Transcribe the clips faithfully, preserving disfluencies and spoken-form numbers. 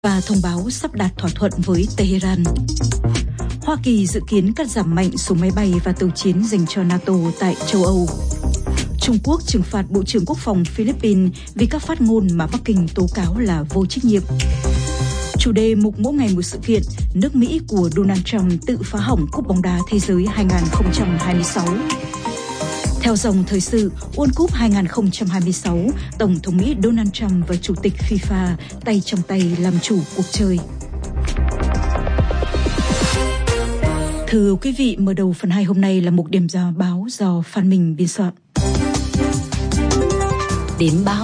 và thông báo sắp đạt thỏa thuận với Tehran. Hoa Kỳ dự kiến cắt giảm mạnh số máy bay và tàu chiến dành cho NATO tại châu Âu. Trung Quốc trừng phạt Bộ trưởng Quốc phòng Philippines vì các phát ngôn mà Bắc Kinh tố cáo là vô trách nhiệm. Chủ đề mục mỗi ngày một sự kiện, nước Mỹ của Donald Trump tự phá hỏng Cúp bóng đá Thế giới hai không hai sáu. Theo dòng thời sự, World Cup hai không hai sáu, Tổng thống Mỹ Donald Trump và Chủ tịch FIFA tay trong tay làm chủ cuộc chơi. Thưa quý vị, mở đầu phần hai hôm nay là mục điểm giờ báo do Phan Minh biên soạn. Điểm báo.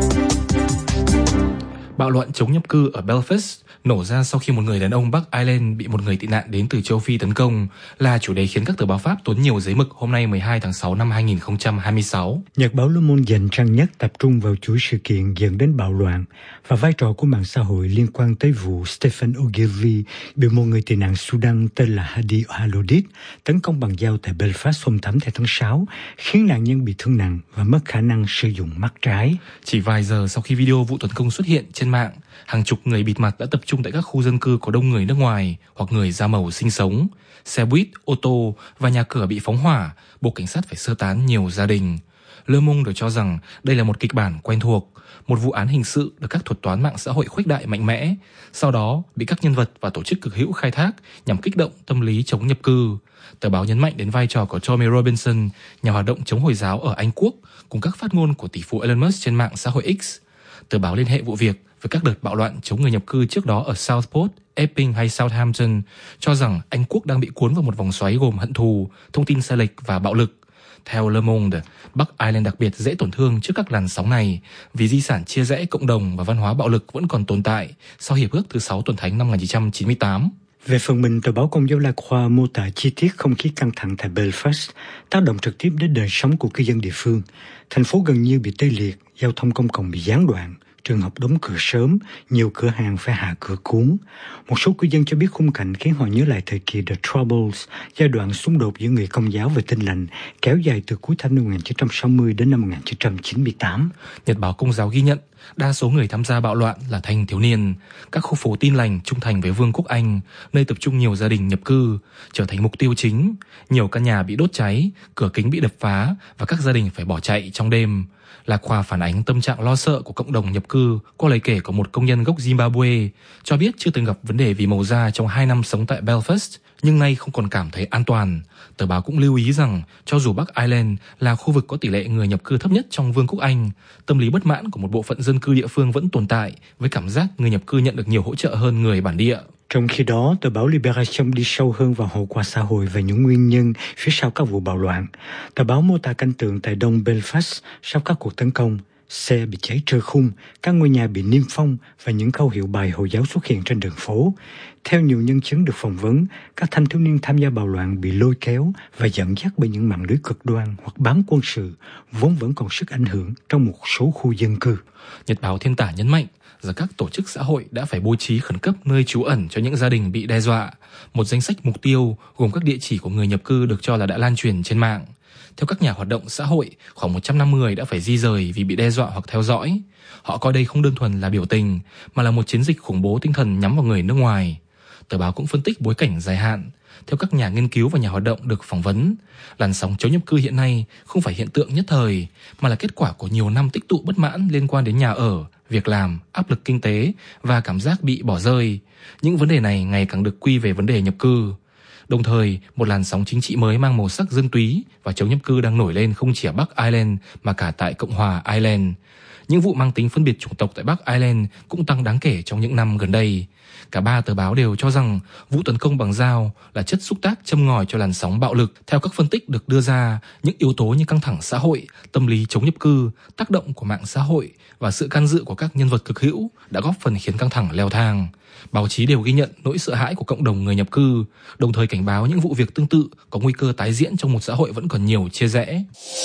Bạo loạn chống nhập cư ở Belfast nổ ra sau khi một người đàn ông Bắc Ireland bị một người tị nạn đến từ châu Phi tấn công, là chủ đề khiến các tờ báo Pháp tốn nhiều giấy mực hôm nay mười hai tháng sáu năm hai không hai sáu. Nhật báo Le Monde dành trang nhất tập trung vào chuỗi sự kiện dẫn đến bạo loạn và vai trò của mạng xã hội liên quan tới vụ Stephen Ogilvy bị một người tị nạn Sudan tên là Hadi Halodit tấn công bằng dao tại Belfast hôm tám tháng sáu, khiến nạn nhân bị thương nặng và mất khả năng sử dụng mắt trái. Chỉ vài giờ sau khi video vụ tấn công xuất hiện trên mạng, hàng chục người bịt mặt đã tập trung tại các khu dân cư có đông người nước ngoài hoặc người da màu sinh sống. Xe buýt, ô tô và nhà cửa bị phóng hỏa, buộc cảnh sát phải sơ tán nhiều gia đình. Le Monde được cho rằng đây là một kịch bản quen thuộc, một vụ án hình sự được các thuật toán mạng xã hội khuếch đại mạnh mẽ, sau đó bị các nhân vật và tổ chức cực hữu khai thác nhằm kích động tâm lý chống nhập cư. Tờ báo nhấn mạnh đến vai trò của Tommy Robinson, nhà hoạt động chống Hồi giáo ở Anh Quốc, cùng các phát ngôn của tỷ phú Elon Musk trên mạng xã hội X. Tờ báo liên hệ vụ việc với các đợt bạo loạn chống người nhập cư trước đó ở Southport, Epping hay Southampton, cho rằng Anh Quốc đang bị cuốn vào một vòng xoáy gồm hận thù, thông tin sai lệch và bạo lực. Theo Le Monde, Bắc Ireland đặc biệt dễ tổn thương trước các làn sóng này vì di sản chia rẽ cộng đồng và văn hóa bạo lực vẫn còn tồn tại sau Hiệp ước thứ sáu Tuần Thánh năm một nghìn chín trăm chín mươi tám. Về phần mình, tờ báo Công giáo La Croix mô tả chi tiết không khí căng thẳng tại Belfast, tác động trực tiếp đến đời sống của cư dân địa phương. Thành phố gần như bị tê liệt, giao thông công cộng bị gián đoạn, trường học đóng cửa sớm, nhiều cửa hàng phải hạ cửa cuốn. Một số cư dân cho biết khung cảnh khiến họ nhớ lại thời kỳ The Troubles, giai đoạn xung đột giữa người Công giáo và Tin lành, kéo dài từ cuối thập niên một nghìn chín trăm sáu mươi đến năm một nghìn chín trăm chín mươi tám. Nhật báo Công giáo ghi nhận, đa số người tham gia bạo loạn là thanh thiếu niên. Các khu phố Tin lành trung thành với Vương quốc Anh, nơi tập trung nhiều gia đình nhập cư, trở thành mục tiêu chính. Nhiều căn nhà bị đốt cháy, cửa kính bị đập phá và các gia đình phải bỏ chạy trong đêm. La Croix phản ánh tâm trạng lo sợ của cộng đồng nhập cư qua lời kể của một công nhân gốc Zimbabwe, cho biết chưa từng gặp vấn đề vì màu da trong hai năm sống tại Belfast, nhưng nay không còn cảm thấy an toàn. Tờ báo cũng lưu ý rằng, cho dù Bắc Ireland là khu vực có tỷ lệ người nhập cư thấp nhất trong Vương quốc Anh, tâm lý bất mãn của một bộ phận dân cư địa phương vẫn tồn tại, với cảm giác người nhập cư nhận được nhiều hỗ trợ hơn người bản địa. Trong khi đó, tờ báo Libération đi sâu hơn vào hậu quả xã hội và những nguyên nhân phía sau các vụ bạo loạn. Tờ báo mô tả cảnh tượng tại đông Belfast sau các cuộc tấn công. Xe bị cháy trơ khung, các ngôi nhà bị niêm phong và những khẩu hiệu bài Hồi giáo xuất hiện trên đường phố. Theo nhiều nhân chứng được phỏng vấn, các thanh thiếu niên tham gia bạo loạn bị lôi kéo và dẫn dắt bởi những mạng lưới cực đoan hoặc bán quân sự, vốn vẫn còn sức ảnh hưởng trong một số khu dân cư. Nhật báo Thiên Tả nhấn mạnh rằng các tổ chức xã hội đã phải bố trí khẩn cấp nơi trú ẩn cho những gia đình bị đe dọa. Một danh sách mục tiêu gồm các địa chỉ của người nhập cư được cho là đã lan truyền trên mạng. Theo các nhà hoạt động xã hội, khoảng một trăm năm mươi người đã phải di rời vì bị đe dọa hoặc theo dõi. Họ coi đây không đơn thuần là biểu tình, mà là một chiến dịch khủng bố tinh thần nhắm vào người nước ngoài. Tờ báo cũng phân tích bối cảnh dài hạn. Theo các nhà nghiên cứu và nhà hoạt động được phỏng vấn, làn sóng chống nhập cư hiện nay không phải hiện tượng nhất thời, mà là kết quả của nhiều năm tích tụ bất mãn liên quan đến nhà ở, việc làm, áp lực kinh tế và cảm giác bị bỏ rơi. Những vấn đề này ngày càng được quy về vấn đề nhập cư. Đồng thời, một làn sóng chính trị mới mang màu sắc dân túy và chống nhập cư đang nổi lên không chỉ ở Bắc Ireland mà cả tại Cộng hòa Ireland. Những vụ mang tính phân biệt chủng tộc tại Bắc Ireland cũng tăng đáng kể trong những năm gần đây. Cả ba tờ báo đều cho rằng vụ tấn công bằng dao là chất xúc tác châm ngòi cho làn sóng bạo lực. Theo các phân tích được đưa ra, những yếu tố như căng thẳng xã hội, tâm lý chống nhập cư, tác động của mạng xã hội và sự can dự của các nhân vật cực hữu đã góp phần khiến căng thẳng leo thang. Báo chí đều ghi nhận nỗi sợ hãi của cộng đồng người nhập cư, đồng thời cảnh báo những vụ việc tương tự có nguy cơ tái diễn trong một xã hội vẫn còn nhiều chia rẽ.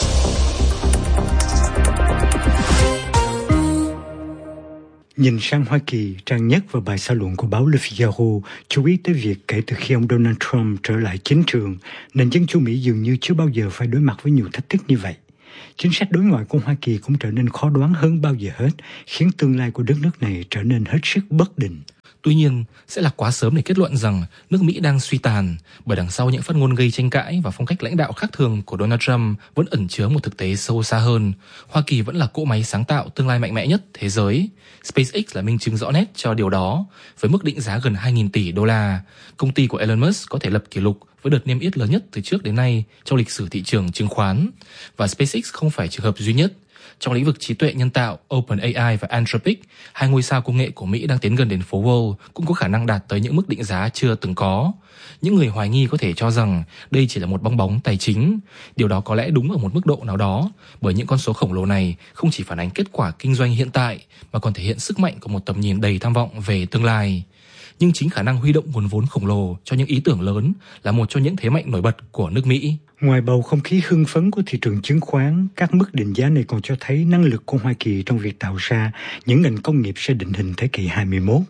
Nhìn sang Hoa Kỳ, trang nhất và bài xã luận của báo Le Figaro chú ý tới việc kể từ khi ông Donald Trump trở lại chính trường, nền dân chủ Mỹ dường như chưa bao giờ phải đối mặt với nhiều thách thức như vậy. chính sách đối ngoại của Hoa Kỳ cũng trở nên khó đoán hơn bao giờ hết, khiến tương lai của đất nước này trở nên hết sức bất định. Tuy nhiên, sẽ là quá sớm để kết luận rằng nước Mỹ đang suy tàn, bởi đằng sau những phát ngôn gây tranh cãi và phong cách lãnh đạo khác thường của Donald Trump vẫn ẩn chứa một thực tế sâu xa hơn. Hoa Kỳ vẫn là cỗ máy sáng tạo tương lai mạnh mẽ nhất thế giới. SpaceX là minh chứng rõ nét cho điều đó. Với mức định giá gần hai nghìn tỷ đô la, công ty của Elon Musk có thể lập kỷ lục với đợt niêm yết lớn nhất từ trước đến nay trong lịch sử thị trường chứng khoán. Và SpaceX không phải trường hợp duy nhất. Trong lĩnh vực trí tuệ nhân tạo, OpenAI và Anthropic, hai ngôi sao công nghệ của Mỹ đang tiến gần đến phố Wall cũng có khả năng đạt tới những mức định giá chưa từng có. Những người hoài nghi có thể cho rằng đây chỉ là một bong bóng tài chính. Điều đó có lẽ đúng ở một mức độ nào đó, bởi những con số khổng lồ này không chỉ phản ánh kết quả kinh doanh hiện tại, mà còn thể hiện sức mạnh của một tầm nhìn đầy tham vọng về tương lai. Nhưng chính khả năng huy động nguồn vốn khổng lồ cho những ý tưởng lớn là một trong những thế mạnh nổi bật của nước Mỹ. Ngoài bầu không khí hưng phấn của thị trường chứng khoán, các mức định giá này còn cho thấy năng lực của Hoa Kỳ trong việc tạo ra những ngành công nghiệp sẽ định hình thế kỷ hai mươi mốt.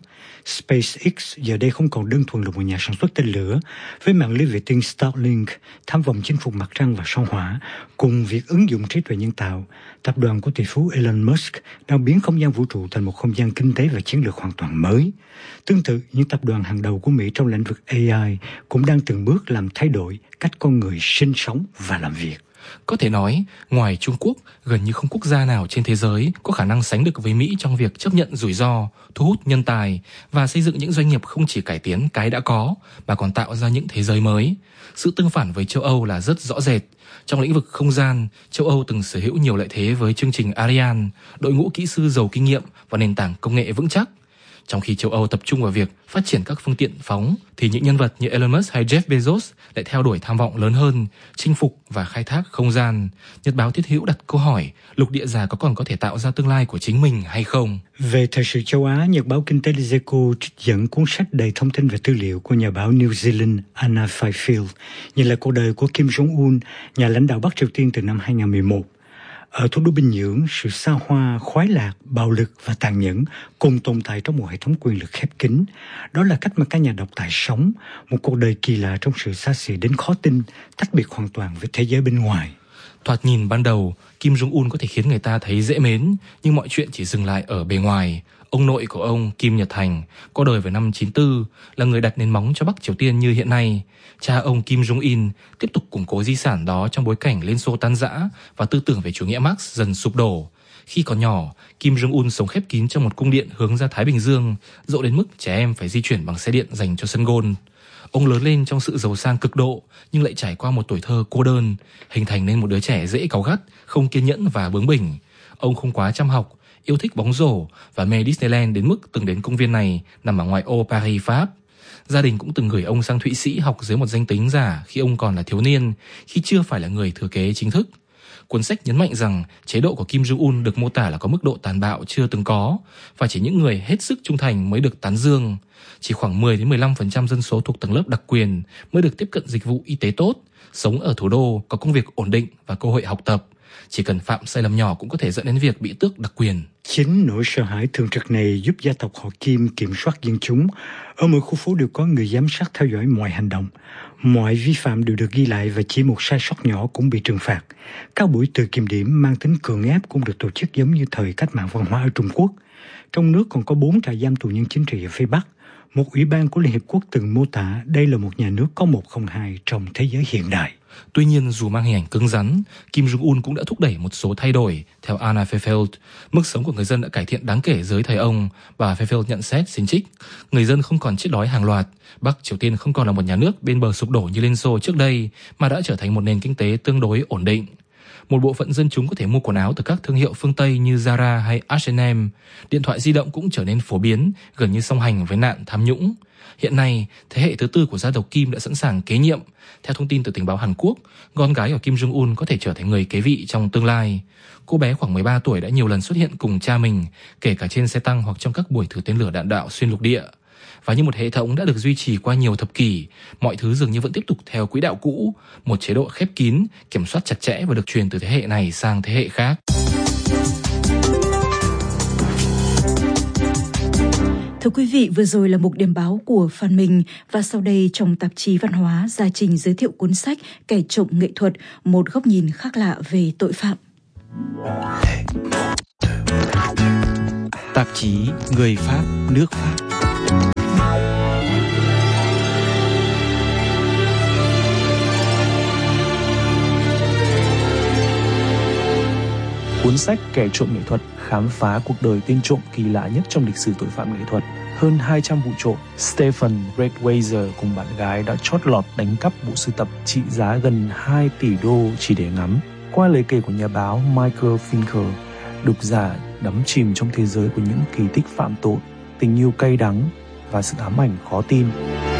SpaceX giờ đây không còn đơn thuần là một nhà sản xuất tên lửa. Với mạng lưới vệ tinh Starlink, tham vọng chinh phục mặt trăng và sao hỏa, cùng việc ứng dụng trí tuệ nhân tạo, tập đoàn của tỷ phú Elon Musk đang biến không gian vũ trụ thành một không gian kinh tế và chiến lược hoàn toàn mới. Tương tự, những tập đoàn hàng đầu của Mỹ trong lĩnh vực a i cũng đang từng bước làm thay đổi cách con người sinh sống và làm việc. Có thể nói, ngoài Trung Quốc, gần như không quốc gia nào trên thế giới có khả năng sánh được với Mỹ trong việc chấp nhận rủi ro, thu hút nhân tài và xây dựng những doanh nghiệp không chỉ cải tiến cái đã có, mà còn tạo ra những thế giới mới. Sự tương phản với châu Âu là rất rõ rệt. Trong lĩnh vực không gian, châu Âu từng sở hữu nhiều lợi thế với chương trình Ariane, đội ngũ kỹ sư giàu kinh nghiệm và nền tảng công nghệ vững chắc. Trong khi châu Âu tập trung vào việc phát triển các phương tiện phóng, thì những nhân vật như Elon Musk hay Jeff Bezos lại theo đuổi tham vọng lớn hơn, chinh phục và khai thác không gian. Nhật báo Thiết Hữu đặt câu hỏi, lục địa già có còn có thể tạo ra tương lai của chính mình hay không? Về thời sự châu Á, Nhật báo Kinh tế Lizeco trích dẫn cuốn sách đầy thông tin và tư liệu của nhà báo New Zealand Anna Fifield, nhìn lại cuộc đời của Kim Jong-un, nhà lãnh đạo Bắc Triều Tiên từ năm hai nghìn không trăm mười một. Ở thủ đô Bình Nhưỡng, sự xa hoa, khoái lạc, bạo lực và tàn nhẫn cùng tồn tại trong một hệ thống quyền lực khép kín. Đó là cách mà các nhà độc tài sống, một cuộc đời kỳ lạ trong sự xa xỉ đến khó tin, tách biệt hoàn toàn với thế giới bên ngoài. Thoạt nhìn ban đầu, Kim Jong-un có thể khiến người ta thấy dễ mến, nhưng mọi chuyện chỉ dừng lại ở bề ngoài. Ông nội của ông, Kim Nhật Thành, có đời vào năm chín tư, là người đặt nền móng cho Bắc Triều Tiên như hiện nay. Cha ông Kim Jong-un tiếp tục củng cố di sản đó trong bối cảnh Liên Xô tan rã và tư tưởng về chủ nghĩa Marx dần sụp đổ. Khi còn nhỏ, Kim Jong-un sống khép kín trong một cung điện hướng ra Thái Bình Dương, rộng đến mức trẻ em phải di chuyển bằng xe điện dành cho sân golf. Ông lớn lên trong sự giàu sang cực độ, nhưng lại trải qua một tuổi thơ cô đơn, hình thành nên một đứa trẻ dễ cáu gắt, không kiên nhẫn và bướng bỉnh. Ông không quá chăm học, yêu thích bóng rổ và mê Disneyland đến mức từng đến công viên này nằm ở ngoại ô Paris, Pháp. Gia đình cũng từng gửi ông sang Thụy Sĩ học dưới một danh tính giả khi ông còn là thiếu niên, khi chưa phải là người thừa kế chính thức. Cuốn sách nhấn mạnh rằng chế độ của Kim Jong-un được mô tả là có mức độ tàn bạo chưa từng có, và chỉ những người hết sức trung thành mới được tán dương. Chỉ khoảng mười đến mười lăm phần trăm dân số thuộc tầng lớp đặc quyền mới được tiếp cận dịch vụ y tế tốt, sống ở thủ đô, có công việc ổn định và cơ hội học tập. Chỉ cần phạm sai lầm nhỏ cũng có thể dẫn đến việc bị tước đặc quyền. Chính nỗi sợ hãi thường trực này giúp gia tộc họ Kim kiểm soát dân chúng. Ở mỗi khu phố đều có người giám sát theo dõi mọi hành động. Mọi vi phạm đều được ghi lại và chỉ một sai sót nhỏ cũng bị trừng phạt. Các buổi tự kiểm điểm mang tính cưỡng ép cũng được tổ chức giống như thời cách mạng văn hóa ở Trung Quốc. Trong nước còn có bốn trại giam tù nhân chính trị ở phía Bắc. Một ủy ban của Liên Hiệp Quốc từng mô tả đây là một nhà nước có một không hai trong thế giới hiện đại. Tuy nhiên, dù mang hình ảnh cứng rắn, Kim Jong-un cũng đã thúc đẩy một số thay đổi. Theo Anna Fifield, mức sống của người dân đã cải thiện đáng kể dưới thời ông. Bà Fifield nhận xét xin trích, người dân không còn chết đói hàng loạt. Bắc Triều Tiên không còn là một nhà nước bên bờ sụp đổ như Liên Xô trước đây, mà đã trở thành một nền kinh tế tương đối ổn định. Một bộ phận dân chúng có thể mua quần áo từ các thương hiệu phương Tây như Zara hay hát và em. Điện thoại di động cũng trở nên phổ biến, gần như song hành với nạn tham nhũng. Hiện nay, thế hệ thứ tư của gia tộc Kim đã sẵn sàng kế nhiệm. Theo thông tin từ tình báo Hàn Quốc, con gái của Kim Jong-un có thể trở thành người kế vị trong tương lai. Cô bé khoảng mười ba tuổi đã nhiều lần xuất hiện cùng cha mình, kể cả trên xe tăng hoặc trong các buổi thử tên lửa đạn đạo xuyên lục địa. Và như một hệ thống đã được duy trì qua nhiều thập kỷ, mọi thứ dường như vẫn tiếp tục theo quỹ đạo cũ, một chế độ khép kín, kiểm soát chặt chẽ và được truyền từ thế hệ này sang thế hệ khác. Thưa quý vị, vừa rồi là mục điểm báo của Phan Minh, và sau đây trong tạp chí Văn hóa, Gia Trình giới thiệu cuốn sách Kẻ trộm nghệ thuật, một góc nhìn khác lạ về tội phạm. Tạp chí Người Pháp, nước Pháp. Cuốn sách Kẻ trộm nghệ thuật khám phá cuộc đời tên trộm kỳ lạ nhất trong lịch sử tội phạm nghệ thuật. Hơn hai trăm vụ trộm, Stephen Breitweiser cùng bạn gái đã chót lọt đánh cắp bộ sưu tập trị giá gần hai tỷ đô chỉ để ngắm. Qua lời kể của nhà báo Michael Finker, độc giả đắm chìm trong thế giới của những kỳ tích phạm tội, tình yêu cay đắng và sự ám ảnh khó tin.